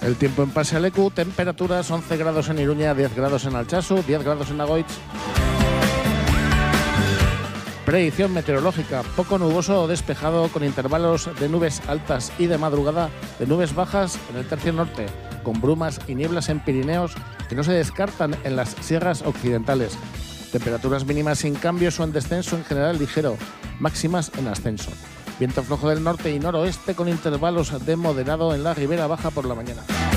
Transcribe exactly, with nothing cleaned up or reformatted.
El tiempo en Pasealecu, temperaturas once grados en Iruña, diez grados en Altsasu, diez grados en Nagoitz. Predicción meteorológica, poco nuboso o despejado con intervalos de nubes altas y de madrugada de nubes bajas en el tercio norte, con brumas y nieblas en Pirineos que no se descartan en las sierras occidentales. Temperaturas mínimas sin cambios o en descenso en general ligero, máximas en ascenso. Viento flojo del norte y noroeste con intervalos de moderado en la ribera baja por la mañana.